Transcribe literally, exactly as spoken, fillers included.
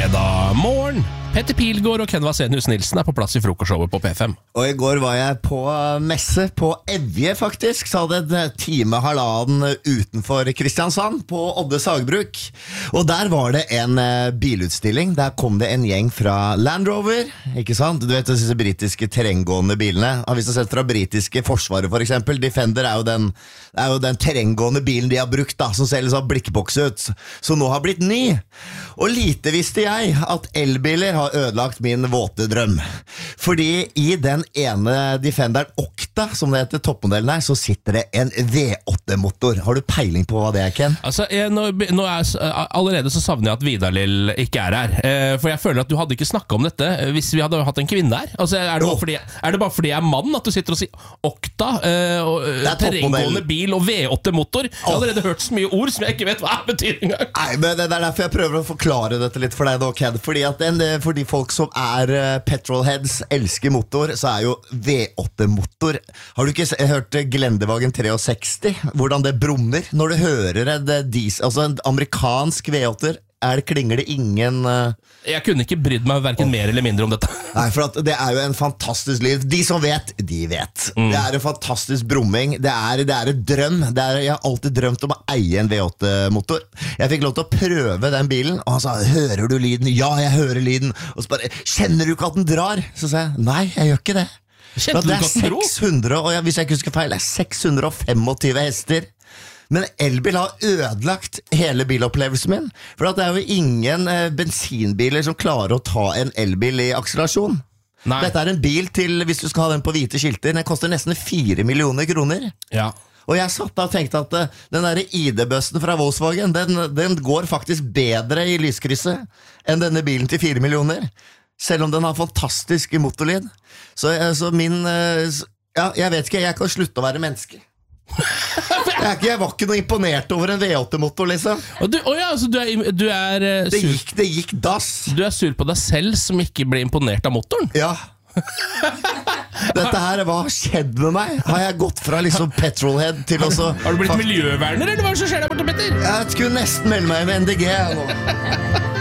fredag morgen. Petter Pilgaard og Ken Vasenius Nilsen er på plass i frokostshowet på P fem. Og i går var jeg på messe på Evje faktisk, så hadde en time halvannen utenfor Kristiansand på Odde Sagbruk. Og der var det en bilutstilling. Der kom det en gjeng fra Land Rover, ikke sant? Du vet disse britiske terrenggående bilene. Hvis du har sett fra britiske forsvaret for eksempel, Defender er jo den, er jo den terrenggående bilen de har brukt da, som ser litt sånn blikkboks ut. Så nå har blitt ny. Og lite visste jeg at elbiler har ødelagt min våte drøm. Fordi i den ene Defenderen Octa, som det heter toppmodellen her, så sitter det en V åtte motor. Har du peiling på hva det er, Ken? Altså, jeg, nå, nå er, allerede så savner jeg at Vidar-Lill ikke er her. Eh, for jeg føler at du hadde ikke snakket om dette hvis vi hadde hatt en kvinne her. Altså, er, det bare fordi, er det bare fordi jeg er mann at du sitter og sier Octa, eh, og, terrenggående bil og V åtte motor? Jeg har allerede hørt så mye ord som jeg ikke vet hva betyr engang. Nei, men det er derfor jeg prøver å forklare dette litt for deg da, Ken. Fordi at den, for de folk som er petrolheads, elsker motor, så er jo V åtte motor. Har du ikke hørt Glendewagen sekstitre? Hvordan det brummer når du hører det diesel, altså en amerikansk V åtte, er det, klinger det ingen uh... Jeg kunne ikke brydd meg hverken oh. mer eller mindre om dette. Nei, for at det er jo en fantastisk lyd. De som vet, de vet. Mm. Det er en fantastisk brumming. Det er, det er en drøm. Det er, jeg har alltid drømt om å eie en V åtte motor. Jeg fikk lov til å prøve den bilen, og han sa, hører du lyden? Ja, jeg hører lyden. Og så bare, kjenner du ikke at den drar? Så sa jeg, nei, jeg gjør ikke det. Kjente du det er seks hundre, og jeg, hvis jeg ikke husker feil, det er seks hundre og tjuefem hester. Men elbil har ødelagt hele bilopplevelsen min. For det er jo ingen eh, bensinbiler som klarer å ta en elbil i akselerasjon. Nei. Dette er en bil til, hvis du skal ha den på hvite skilter, den koster nesten fire millioner kroner. Ja. Og jeg satt da og tenkte at uh, den der I D-bøssen fra Volkswagen, den, den går faktisk bedre i lyskrysset enn denne bilen til fire millioner. Selv om den har fantastisk motorlyd. Så, uh, så min... Uh, ja, jeg vet ikke, jeg kan slutte å være menneske. Jeg, er ikke, jeg var ikke noe imponert over en V åtte motor liksom. Og du, oh ja, altså, du er, du er uh, det, gikk, det gikk dass. Du er sur på deg selv som ikke ble imponert av motoren. Ja. Dette her, hva har skjedd med meg? Har jeg gått fra liksom petrolhead til også Har du blitt miljøverner, eller hva er det som skjer der borte, Petter? Jeg skulle nesten melde meg med N D G nå.